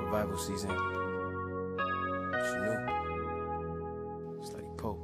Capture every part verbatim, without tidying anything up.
revival season. What you knew? Slutty Pope.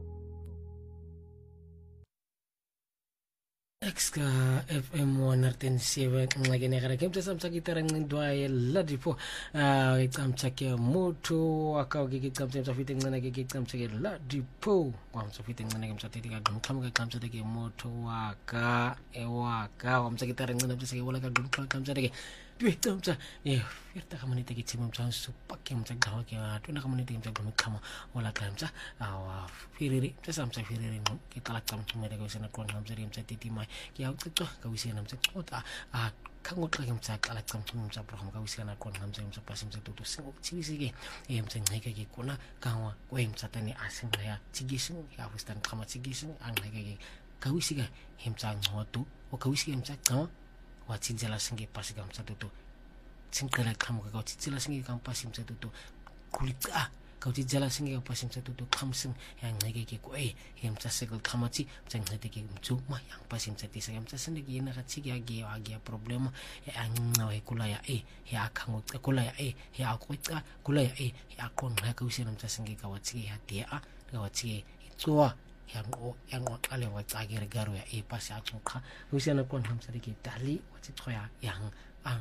Exka F M one oh seven ngake ne gara ke mtsa mtsa kitara ngindwa ye ladi po ah ikamtsa ke moto aka ke ikamtsa mtsa fiti ngana ke ikamtsa ke ladi po wa mtsa fiti ngana ke mtsa tete ka gumkhama ke ikamtsa ke moto waka e waka wa mtsa kitara ngana mtsa ke wala ka gumkhama ikamtsa ke ikamtsa eh firta ka monite ke tsimo mtsa supa ke mtsa gawa ke tuna ka monite ke mtsa gumkhama wala ka mtsa awa firiri mtsa mtsa firiri ke kala tsamtsa mere ke sena kona mtsa ke mtsa tete mai ke a ucicwa ka wisena mtsa xota a kangoxa ke mtsa kala tsamtsa mtsa program ka wisena kona mtsa mtsa pasi mtsa toto singo tsibisi ke e mtsa ngeke ke kona kawa we mtsa tani asinga ya tsigisin ya wistan khama tsigisin angeke ke ka wisika mtsa ngoto o ka wisika mtsa xawa wa tsindzela singe pasi ka mtsa toto tsinqela qhamuka ka tsindzela singe ka pasi mtsa toto kulica ka tsindzela singe ka pasi mtsa toto qhamsing ya ngeke ke ko eh mtsa sekol qhamati mtsa ngeke ke mtsu ma yang pasi mtsa tisa mtsa sinde ke yena ga tsiki age age problema ya anqa wa kula ya eh ya khango kula ya eh ya akwica kula ya eh ya qonqa ka wisena mtsa singe ka watsiki ya dia ka watsiki itswa yango yango qale wa tsagere garo ya e pasi a tsoqa wisena kon hamsa ke dali wa tsithoya yang a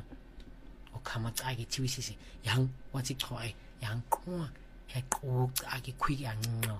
o khama tsage tibisisi yang wa tsithoya yang qwa ya qoqa ke khwiki anqo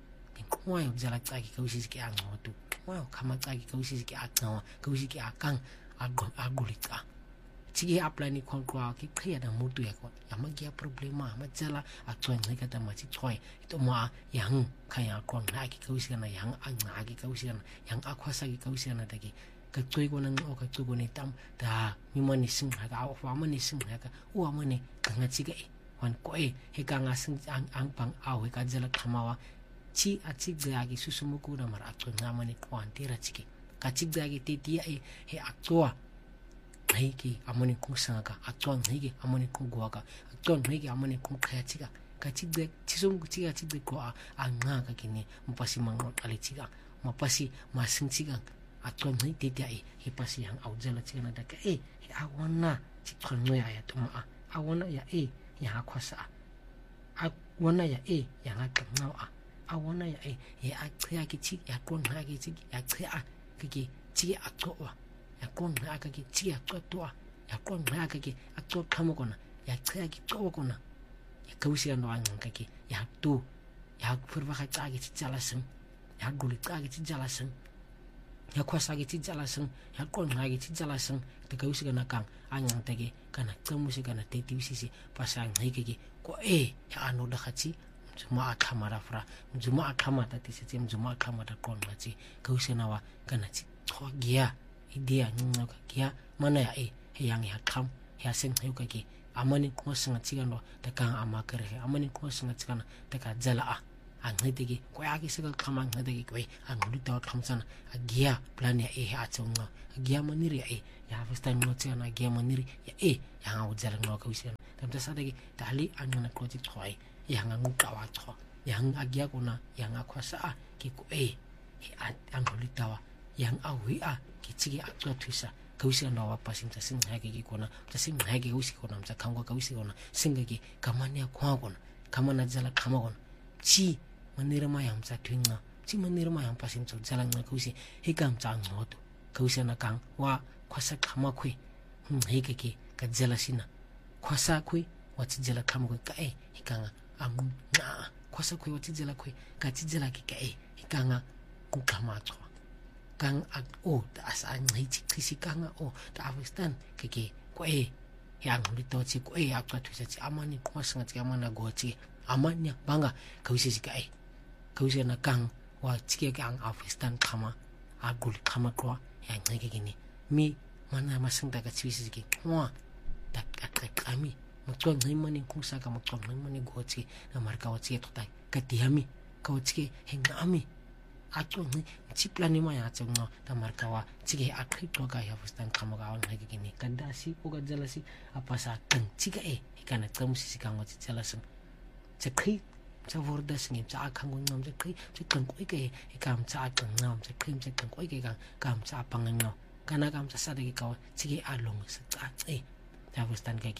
inqwa yobzala tsage ka wisisi ke anqo tu wa khama tsage ka wisisi ke aqwa ka wisiki akang aqo aqulica tsige aplani khonkwa ke qhiya da mutu ya ko yamagia problema matsala a tswenga ka ta matsi tsoi to ma yang khaya kon na ki kausana yang anga ki kausana yang akhwasa ki kausana ta ki ka tsoi ko nang o ka tsugo ni tam da mi mani sing ha ka o fa mani sing ha ka o mani ka nga tsiga e wan ko e he ka nga sing ang ang pang awe ka jela khamawa chi a tsiga ki susumuku na mara tswenga mani kwantira tsiki ka tsiga ki titia e he akwa haiki amoni kusanga atong haiki amoni kugwaka atong haiki amoni kukhayachika kachigbe chisongu chiga chigbe ko anga ka kini mpasi mango alichika mapasi masingchika atong haiki tiai hipasi yang aujala chiga na daka e awana chikhanno ya ya tuma awana ya e ya akwasa awana ya e ya ngakangao awana ya e ya akhiya ki chi ya kon ha ki chi ya khiya ki chi atwa ya kon na ka ki tia twa ya kon na ka ki atwa khamokona ya tsaya ki tokona ya kausia no ang ka ki ya tu ya furba ka tsagi tsalasen ya guli tsagi tsalasen ya kwasa ki tsalasen ya kon na ki tsalasen te kausia na kang anyang tege kana tsamusi kana teti bisisi pasang hiki ko e ya ano da khachi mzuma akhamara fra mzuma akhamata tisitsi mzuma akhamata kon ngachi kausia na wa kana tsi thogia idea nyoka kia mana ya e yang ya kham ya seng yuka ki amani ko sanga tsigano ta ka amakere amani ko sanga tsigana ta ka jala a angete ki ko ya ki sega khama ngete ki ko an luta khamsana agia plan ya e ha tsonga agia maniri ya e ya first time no tsigana agia maniri ya e ya nga ujala no ka wisena tamta sadagi tali angana ko ti thoi ya nga nguka wa tho yang agia kona yang akhwasa ki ko e an luta wa yang awi a kichigi atwa twisa kausi na wa pasim ta sing hage ki kona ta sing hage usi kona mta kangwa kausi kona singa ki kamania kwa kona kamana jala kama kona chi manira ma yam sa twinga chi manira ma yam pasim so jala na kausi hikam cha ngoto kausi na kang wa kwasa kama kwe hm hike ki ka jala sina kwasa kwe wa chi jala kama kwe ka e hikanga amu na kwasa kwe wa chi jala kwe ka chi jala ki ka e hikanga ku kama cho kang at o ta asa ngai chi kisi kanga o ta avestan keke ko e yang lito chi ko e akwa tu chi amani ko sanga chi amana go chi amanya banga kausi chi kai kausi na kang wa chi ke ang avestan khama agul khama ko yang ngai ke ni mi mana masang ta ka chi si ki wa ta ka kami mo to ngai mani ko sa ka mo to ngai mani go chi na marka wa chi to ta ka ti hami ka chi henga ami atong chi plani ma ya tsonga ta markawa chige akhi to ga ya fustan khamaga on hage kini kadasi o ga jalasi apasa kan chiga e ikana tsamsi sikangwa chi jalasan chakhi cha vorda singi cha akhang ngam cha khi chi kan koi ke ikam cha akang ngam cha khim cha kan koi ke ga kam cha pangang no kana kam cha sa de ka chige along sa cha e ta fustan ke ki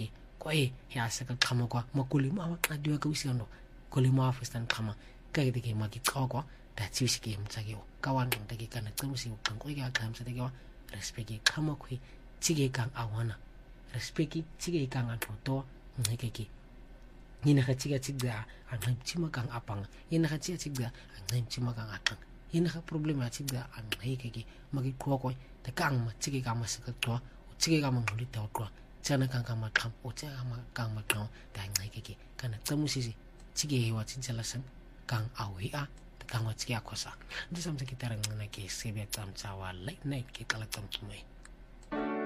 kwa e ya se ka qhama kwa makulimo a qadiwa ka usikano kulimo a festan qhama ka ke ke makicwa kwa dathi usike mtsake ka wa nqinta ke kana qimusi uqanqo ke aqhamsa ke wa respect ke qhama khwe tsike kang awana respect tsike kang aqoto ngeke ke yina ga tsika tsigda a nqimtsima kang apanga yina ga tsika tsigda a nqimtsima kang aqang yina ga problem ya tsigda a ngeke ke makiqwa kwa ta kang ma tsike ka masaka qwa tsike ka mangquli ta qwa tsana kang ka maqham o tsaka ma kang maqham ta ngeke ke kana qimusi tsike wa tsitsela sang kang awe a kang wa tsike akhosa ndisamtsa kitara ngana ke sebe tsamtsa wa late night ke qala tsamtsumai